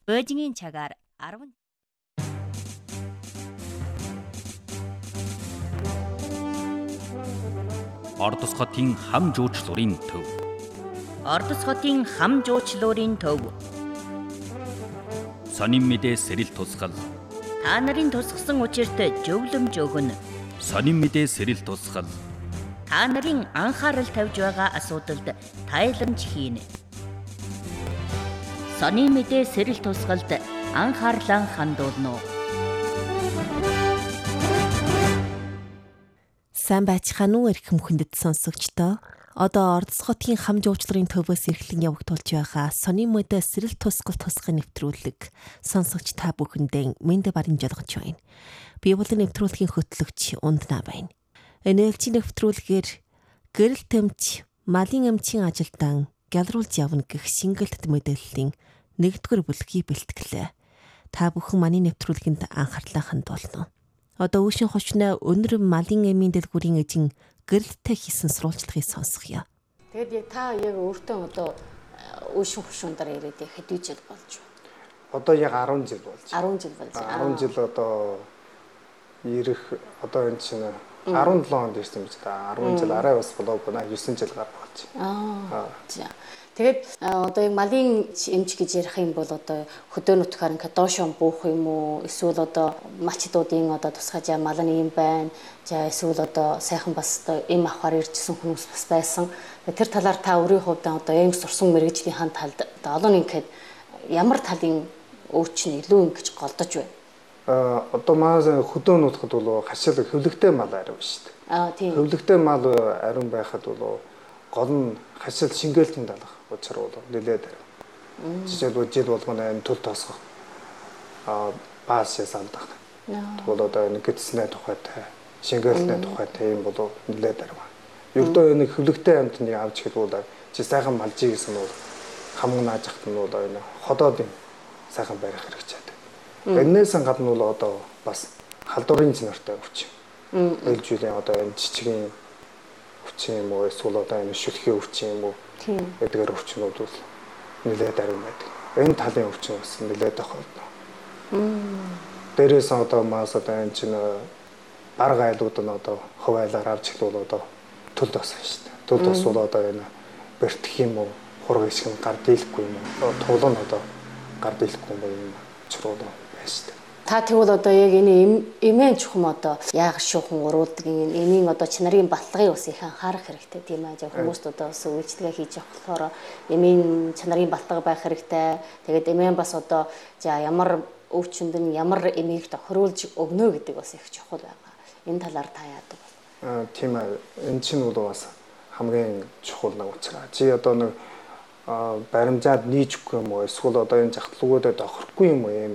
Бөөжингийн цагаар 10 Ордос хотын хам жуучлуурын төв. Ордос хотын хам жуучлуурын төв. Сонин мэдээ сэрэл тусгал. Та нарын тусгасан учирт зөвлөмж өгнө. Сонин мэдээ сэрэл тусгал. Та нарын анхаарал тавьж байгаа асуудалд тайламж хийнэ. Сонин мэдээ сэрэл тусгалд анхаарлаа хандуулно. Сайн байцгаана уу эрхэм хүндэт сонсогчдоо. Одоо Ордос хотын хам жуучлалын төвөөс эрхлэн явагдуулж байгаа сонин мэдээ сэрэл тусгал тусгай нэвтрүүлэг сонсогч та бүхэндээ мэндэ барин жолгож байна. Би бол нэвтрүүлгийн хөтлөгч Ундна байна. Энэлжийн нэвтрүүлгээр гэрэл тэмч малын эмчийн ажилдан гялруулж явна гэх шингэлт мэдээллийн 1-р бүлгийг бэлтгэлээ. Та бүхэн манай нэвтрүүлгэнд анхаарлаа хандуулно. Одоо үүшин хошноо өнөр малын эмийн дэлгүүрийн эзэн гэрэлтэй хийсэн сурвалжлагыг сонсгоё. Тэгэд яг та яг өөртөө одоо үүшин хошундаар ирээд хэдий жил болж байна? Одоо яг 10 жил болж. 10 жил болж. 10 жил одоо ирэх одоо энэ чинь 17 онд ирсэн юм чи та 10 жил арай бас болоогүй наа 9 жил гар болж. За. Тэгээд одоо яг малын эмч гэж ярих юм бол одоо хөдөө нутгаар ингээд доошоо буух юм уу? Эсвэл одоо мачдуудын одоо тусгай малын юм байна. За эсвэл одоо сайхан бас одоо эм авахар иржсэн хүмүүс бас байсан. Тэр талаар та өөрийн хувьд одоо эм сурсан мэрэгжлийн хан талд одоо олон ингээд ямар талын өөч нь илүү ингэж голдож байна? Одоо маань хөдөө нутгад бол хашил хөвлөгтэй мал ариун шүү дээ. Тийм. Хөвлөгтэй мал ариун байхад бол гол нь хашил шингээлтийн далах учир бол нэлээд ариун. Жишээлбэл жил болгоно энэ төл тосгох бааш ясалдах. Тэгвэл одоо энэ гидснээ тухайтай, шингээлтний тухайтай юм бол нэлээд ариун. Ердөө энэ хөвлөгтэй амтныг авч хэлбэл чи сайхан малжий гэсэн нь бол хамаг нааж ахт нь бол энэ ходоодын сайхан барих хэрэгцээ. Энээс гадна бол одоо бас халдварын чанартай өвчин. Ээлжүүлэн одоо энэ жижигэн өвчин юм уу эсвэл одоо энэ шүлхийн өвчин юм уу эдгээр өвчнүүд бол нэлээд ариун байдаг. Энэ талын өвчин бас нэлээд тохиолдно. Дээрээс одоо маас одоо энэ чинь бараг айлууд нь одоо хуваалаар авч хэлбэл одоо төл тос шүү дээ. Төл тос бол одоо энэ бэртэх юм уу хураг ишг нь гар дийлэхгүй юм уу тул нь одоо гар дийлэхгүй юм чруу Та тэгвэл одоо яг энэ эмээн чухам одоо яг шуухан уруулдаг эмийн одоо чанарын баталгыг бас их анхаарах хэрэгтэй тийм ээ. Хүмүүст одоо бас үйлчлэгээ хийж явах болохоор эмийн чанарын баталга байх хэрэгтэй. Тэгээд эмээн бас одоо за ямар өвчнөд нь ямар эмийг тохируулж өгнө гэдэг бас их чухал байгаа. Энэ талаар та яадаг бол? Тийм ээ. Энэ чинь бол бас хамгийн чухал нэг учраас. Чи одоо нэг баримжаад нийжгүй юм уу? Эсвэл одоо энэ захлуугуудад охирохгүй юм уу?